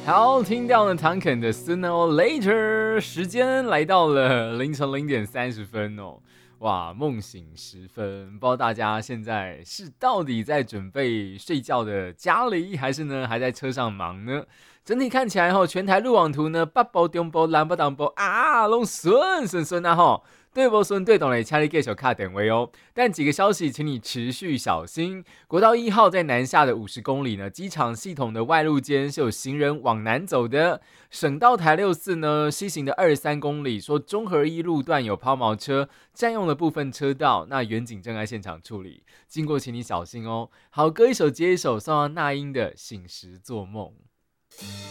好，听到了唐肯的 Sooner or Later， 时间来到了凌晨0:30哦。哇，梦醒时分，不知道大家现在是到底在准备睡觉的家里，还是呢还在车上忙呢？整体看起来全台路网图呢，北部、中部、南部、东部啊，拢顺啊吼。对不顺对懂嘞，请你继续卡点位哦。但几个消息，请你持续小心。国道1号在南下的50公里呢，机场系统的外路间是有行人往南走的。省道台64呢，西行的23公里，说中和一路段有抛锚车占用了部分车道，那远警正在现场处理，经过请你小心哦。好，歌一首接一首，送到那英的《醒时做梦》。